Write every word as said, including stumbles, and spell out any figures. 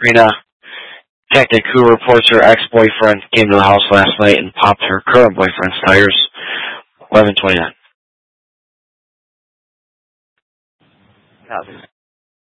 Sabrina, detective who reports her ex-boyfriend came to the house last night and popped her current boyfriend's tires. eleven twenty-nine.